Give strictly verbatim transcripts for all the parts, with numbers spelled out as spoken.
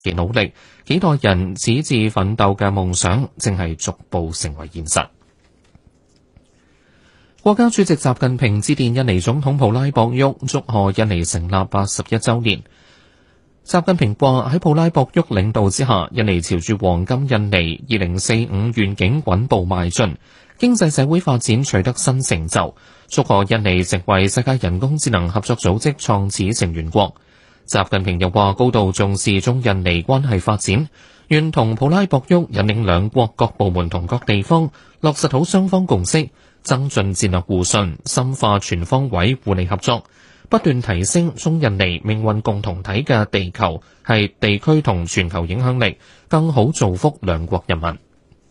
嘅努力，幾代人矢志奮鬥嘅夢想正係逐步成為現實。國家主席習近平致電印尼總統普拉博沃，祝賀印尼成立八十一週年。習近平話喺普拉博沃領導之下，印尼朝住黃金印尼二零四五願景穩步邁進，經濟社會發展取得新成就，祝賀印尼成為世界人工智能合作組織創始成員國。習近平又話高度重視中印尼關係發展，願同普拉博沃引領兩國各部門同各地方落實好雙方共識，增進戰略互信，深化全方位互利合作，不斷提升中印尼命運共同體嘅地球係地區同全球影響力，更好造福兩國人民。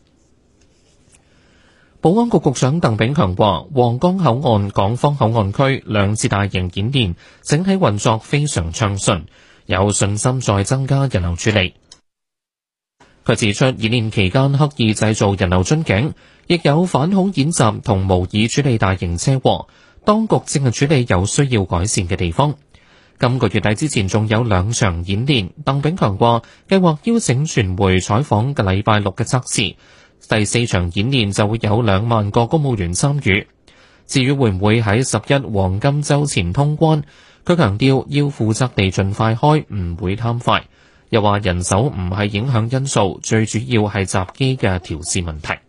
保安局局長鄧炳強話，皇崗口岸港方口岸區兩次大型演練整體運作非常暢順，有信心再增加人流處理。佢指出，演練期間刻意製造人流樽頸，亦有反恐演習同模擬處理大型車禍，當局正係處理有需要改善嘅地方。今個月底之前仲有兩場演練，鄧炳強話計劃邀請傳媒採訪嘅禮拜六嘅測試。第四場演練就會有兩萬個公務員參與。至於會唔會喺十一黃金週前通關，佢強調要負責地盡快開，唔會貪快。又話人手唔係影響因素，最主要係閘機嘅調試問題。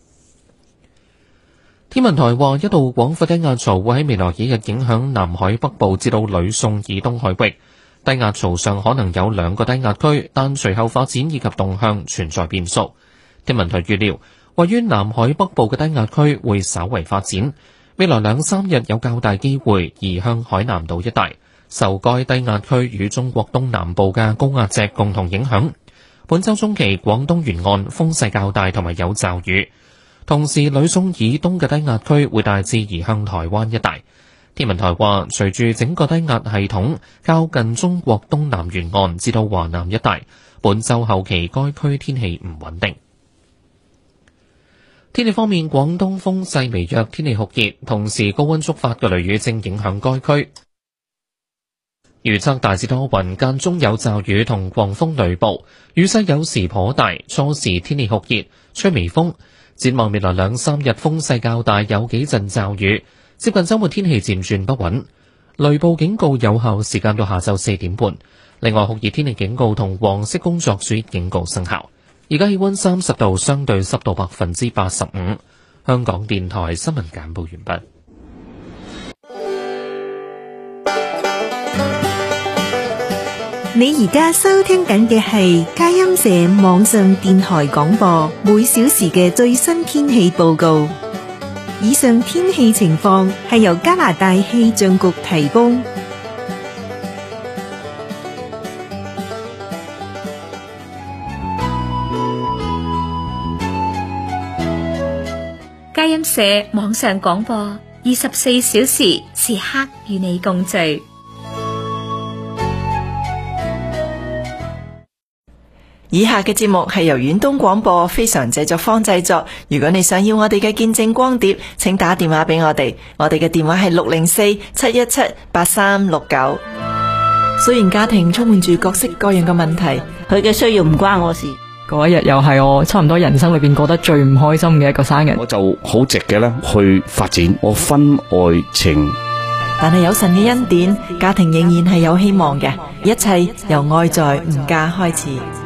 天文台話，一道廣闊低壓槽會喺未來幾日影響南海北部至到呂宋以東海域。低壓槽上可能有兩個低壓區，但隨後發展以及動向存在變數。天文台預料，位於南海北部嘅低壓區會稍為發展，未來兩三日有較大機會移向海南島一帶，受該低壓區與中國東南部嘅高壓脊共同影響。本週中期廣東沿岸風勢較大同埋有驟雨，同時呂宋以東嘅低壓區會大致移向台灣一帶。天文台話，隨住整個低壓系統靠近中國東南沿岸至到華南一帶，本週後期該區天氣唔穩定。天氣方面，廣東風勢微弱，天氣酷熱，同時高溫觸發嘅雷雨正影響該區。預測大致多雲，間中有驟雨同狂風雷暴，雨勢有時頗大，初時天氣酷熱，吹微風。展望未來兩三日風勢較大，有幾陣驟雨。接近週末天氣漸轉不穩，雷暴警告有效時間到下晝四點半。另外，酷熱天氣警告同黃色工作暑熱警告生效。而家氣溫三十度，相對濕度百分之八十五。香港電台新聞簡報完畢。 你而家收聽緊嘅係佳音社網上電台廣播，每小時嘅最新天氣報告。以上天氣情況係由加拿大氣象局提供。 佳音社網上廣播，二十四小時時刻與你共聚。 以下嘅節目係由遠東廣播非常製作方製作。如果你想要我哋嘅見證光碟，請打電話俾我哋，我哋嘅電話係六零四七一七八三六九。雖然家庭充滿住各式各樣嘅問題， 佢嘅需要唔關我事。 嗰一日又係我差唔多人生裏邊過得最唔開心嘅一個生日， 我就好直嘅咧去發展我婚外情。 但係有神嘅恩典，家庭仍然係有希望嘅，一切由愛在吾家開始。